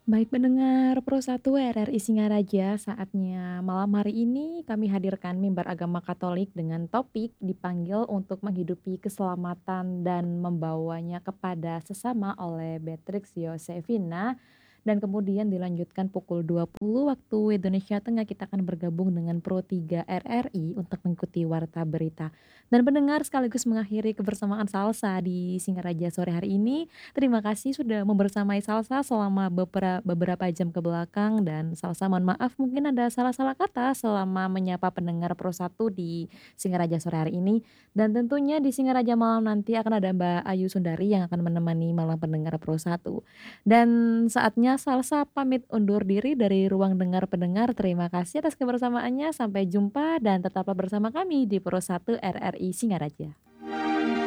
Baik pendengar Pro 1 RRI Singaraja, saatnya malam hari ini kami hadirkan mimbar agama Katolik dengan topik dipanggil untuk menghidupi keselamatan dan membawanya kepada sesama oleh Beatrix Yosefina. Dan kemudian dilanjutkan pukul 20 waktu Indonesia Tengah kita akan bergabung dengan Pro 3 RRI untuk mengikuti Warta Berita. Dan pendengar sekaligus mengakhiri kebersamaan Salsa di Singaraja sore hari ini. Terima kasih sudah membersamai Salsa selama beberapa jam ke belakang dan Salsa mohon maaf mungkin ada salah-salah kata selama menyapa pendengar Pro 1 di Singaraja sore hari ini. Dan tentunya di Singaraja malam nanti akan ada Mbak Ayu Sundari yang akan menemani malam pendengar Pro 1. Dan saatnya Salsa pamit undur diri dari ruang dengar pendengar. Terima kasih atas kebersamaannya. Sampai jumpa dan tetaplah bersama kami di Pro 1 RRI Singaraja.